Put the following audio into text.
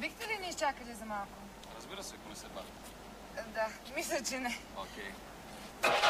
Бихте ли ни изчакали за малко? Разбира се, ако не се бавите. Да, мисля, че не. Окей.